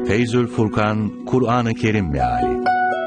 Feyzül Furkan, Kur'an-ı Kerim Meali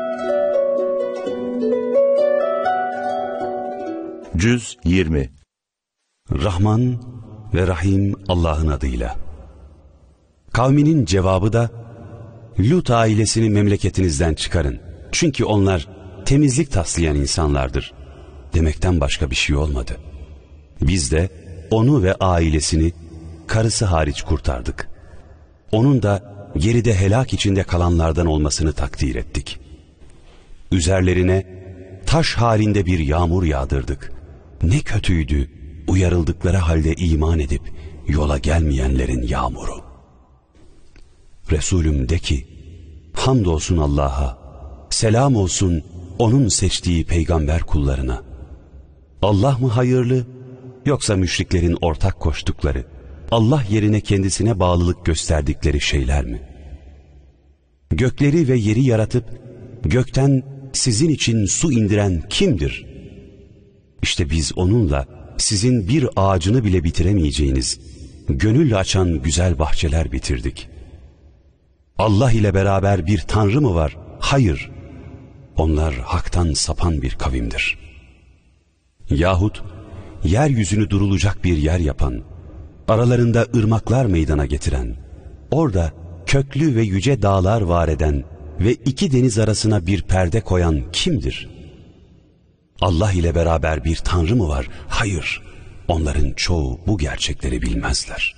Cüz 20. Rahman ve Rahim Allah'ın adıyla. Kavminin cevabı da, Lut ailesini memleketinizden çıkarın. Çünkü onlar temizlik taslayan insanlardır demekten başka bir şey olmadı. Biz de onu ve ailesini karısı hariç kurtardık. Onun da geride helak içinde kalanlardan olmasını takdir ettik. Üzerlerine taş halinde bir yağmur yağdırdık. Ne kötüydü uyarıldıkları halde iman edip yola gelmeyenlerin yağmuru. Resulüm de ki, hamdolsun Allah'a, selam olsun onun seçtiği peygamber kullarına. Allah mı hayırlı, yoksa müşriklerin ortak koştukları, Allah yerine kendisine bağlılık gösterdikleri şeyler mi? Gökleri ve yeri yaratıp gökten sizin için su indiren kimdir? İşte biz onunla sizin bir ağacını bile bitiremeyeceğiniz, gönül açan güzel bahçeler bitirdik. Allah ile beraber bir tanrı mı var? Hayır. Onlar haktan sapan bir kavimdir. Yahut yeryüzünü durulacak bir yer yapan, aralarında ırmaklar meydana getiren, orada köklü ve yüce dağlar var eden ve iki deniz arasına bir perde koyan kimdir? Allah ile beraber bir tanrı mı var? Hayır. Onların çoğu bu gerçekleri bilmezler.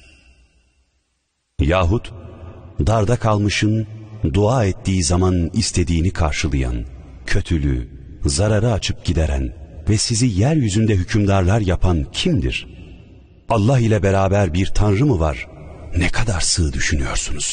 Yahut darda kalmışın dua ettiği zaman istediğini karşılayan, kötülüğü, zararı açıp gideren ve sizi yeryüzünde hükümdarlar yapan kimdir? Allah ile beraber bir tanrı mı var? Ne kadar sığ düşünüyorsunuz?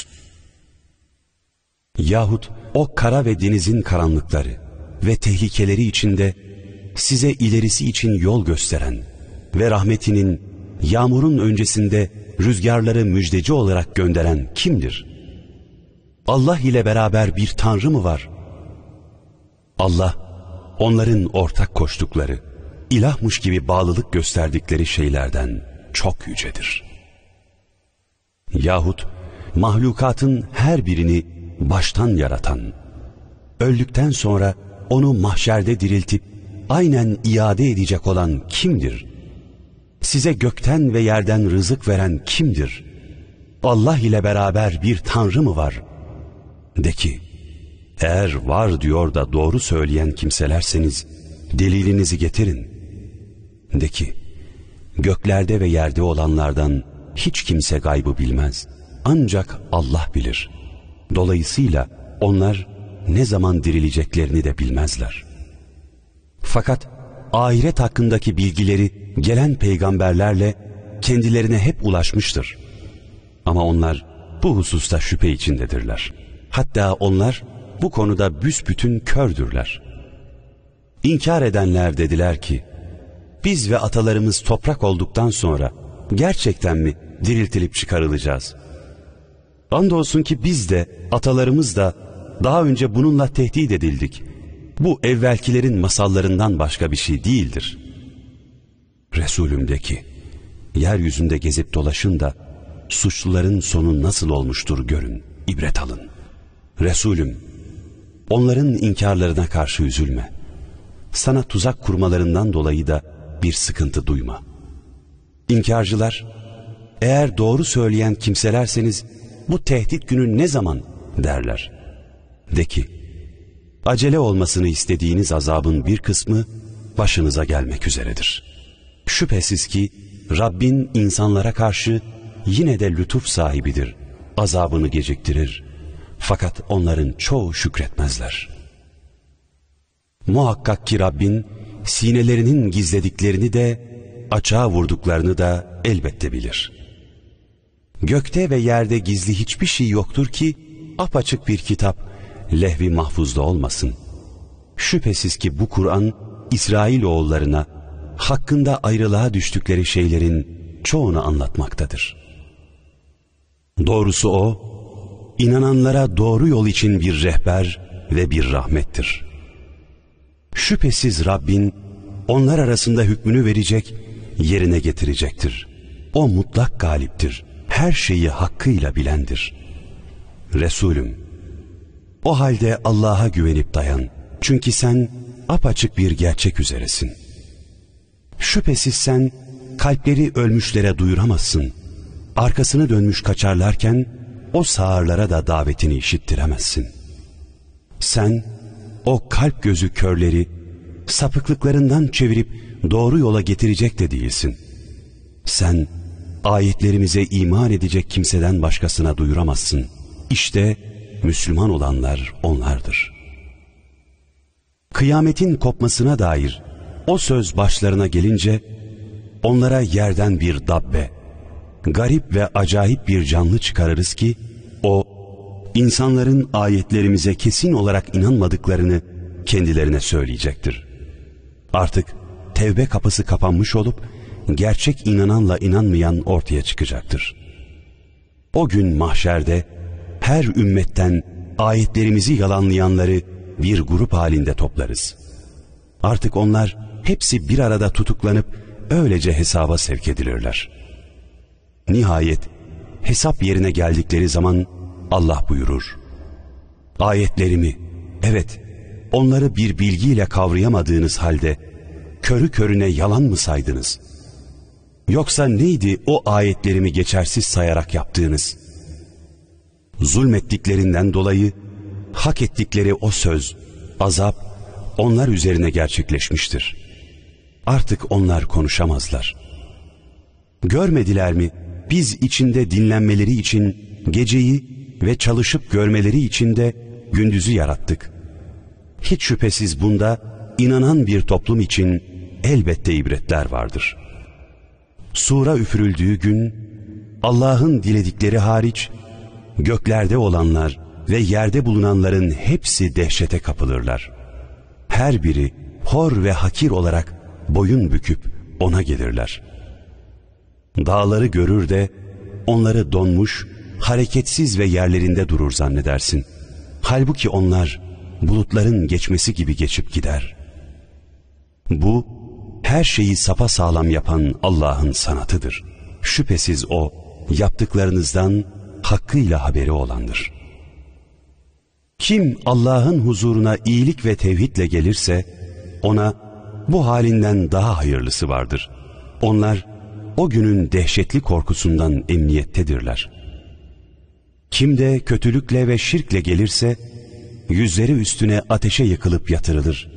Yahut o kara ve denizin karanlıkları ve tehlikeleri içinde size ilerisi için yol gösteren ve rahmetinin yağmurun öncesinde rüzgarları müjdeci olarak gönderen kimdir? Allah ile beraber bir tanrı mı var? Allah, onların ortak koştukları, ilahmış gibi bağlılık gösterdikleri şeylerden çok yücedir. Yahut mahlukatın her birini baştan yaratan, öldükten sonra onu mahşerde diriltip aynen iade edecek olan kimdir? Size gökten ve yerden rızık veren kimdir? Allah ile beraber bir tanrı mı var? De ki, eğer var diyor da doğru söyleyen kimselerseniz delilinizi getirin. De ki, göklerde ve yerde olanlardan hiç kimse gaybı bilmez. Ancak Allah bilir. Dolayısıyla onlar ne zaman dirileceklerini de bilmezler. Fakat ahiret hakkındaki bilgileri gelen peygamberlerle kendilerine hep ulaşmıştır. Ama onlar bu hususta şüphe içindedirler. Hatta onlar bu konuda büsbütün kördürler. İnkar edenler dediler ki, biz ve atalarımız toprak olduktan sonra gerçekten mi diriltilip çıkarılacağız? Andolsun ki biz de atalarımız da daha önce bununla tehdit edildik. Bu evvelkilerin masallarından başka bir şey değildir. Resulüm de ki, yeryüzünde gezip dolaşın da suçluların sonu nasıl olmuştur görün, ibret alın. Resulüm, onların inkarlarına karşı üzülme. Sana tuzak kurmalarından dolayı da bir sıkıntı duyma. İnkarcılar, eğer doğru söyleyen kimselerseniz bu tehdit günü ne zaman derler. De ki, acele olmasını istediğiniz azabın bir kısmı başınıza gelmek üzeredir. Şüphesiz ki Rabbin insanlara karşı yine de lütuf sahibidir. Azabını geciktirir. Fakat onların çoğu şükretmezler. Muhakkak ki Rabbin sinelerinin gizlediklerini de açığa vurduklarını da elbette bilir. Gökte ve yerde gizli hiçbir şey yoktur ki apaçık bir kitap lehvi mahfuzda olmasın. Şüphesiz ki bu Kur'an İsrailoğullarına hakkında ayrılığa düştükleri şeylerin çoğunu anlatmaktadır. Doğrusu o, inananlara doğru yol için bir rehber ve bir rahmettir. Şüphesiz Rabbin onlar arasında hükmünü verecek, yerine getirecektir. O mutlak galiptir, her şeyi hakkıyla bilendir. Resulüm, o halde Allah'a güvenip dayan. Çünkü sen apaçık bir gerçek üzeresin. Şüphesiz sen kalpleri ölmüşlere duyuramazsın. Arkasını dönmüş kaçarlarken o sağırlara da davetini işittiremezsin. Sen o kalp gözü körleri sapıklıklarından çevirip doğru yola getirecek de değilsin. Sen ayetlerimize iman edecek kimseden başkasına duyuramazsın. İşte Müslüman olanlar onlardır. Kıyametin kopmasına dair o söz başlarına gelince onlara yerden bir dabbe, garip ve acayip bir canlı çıkarırız ki o insanların ayetlerimize kesin olarak inanmadıklarını kendilerine söyleyecektir. Artık tevbe kapısı kapanmış olup gerçek inananla inanmayan ortaya çıkacaktır. O gün mahşerde her ümmetten ayetlerimizi yalanlayanları bir grup halinde toplarız. Artık onlar hepsi bir arada tutuklanıp öylece hesaba sevk edilirler. Nihayet hesap yerine geldikleri zaman Allah buyurur: ayetlerimi, evet, onları bir bilgiyle kavrayamadığınız halde körü körüne yalan mı saydınız? Yoksa neydi o ayetlerimi geçersiz sayarak yaptığınız? Zulmettiklerinden dolayı hak ettikleri o söz, azap onlar üzerine gerçekleşmiştir. Artık onlar konuşamazlar. Görmediler mi biz içinde dinlenmeleri için geceyi ve çalışıp görmeleri için de gündüzü yarattık. Hiç şüphesiz bunda inanan bir toplum için elbette ibretler vardır. Sura üfürüldüğü gün Allah'ın diledikleri hariç göklerde olanlar ve yerde bulunanların hepsi dehşete kapılırlar. Her biri hor ve hakir olarak boyun büküp ona gelirler. Dağları görür de onları donmuş, hareketsiz ve yerlerinde durur zannedersin. Halbuki onlar bulutların geçmesi gibi geçip gider. Bu her şeyi sapasağlam yapan Allah'ın sanatıdır. Şüphesiz o yaptıklarınızdan hakkıyla haberi olandır. Kim Allah'ın huzuruna iyilik ve tevhidle gelirse ona bu halinden daha hayırlısı vardır. Onlar o günün dehşetli korkusundan emniyettedirler. Kim de kötülükle ve şirkle gelirse yüzleri üstüne ateşe yakılıp yatırılır.